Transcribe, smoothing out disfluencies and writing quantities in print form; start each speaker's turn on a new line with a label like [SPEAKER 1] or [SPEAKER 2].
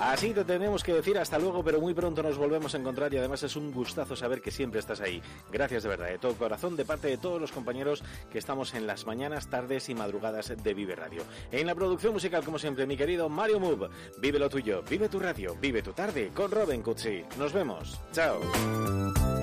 [SPEAKER 1] Así te tenemos que decir hasta luego, pero muy pronto nos volvemos a encontrar y además es un gustazo saber que siempre estás ahí. Gracias de verdad, de todo corazón, de parte de todos los compañeros que estamos en las mañanas, tardes y madrugadas de Vive Radio. En la producción musical, como siempre, mi querido Mario Move. Vive lo tuyo, vive tu radio, vive tu tarde con Robin Cutsi. Nos vemos. Chao.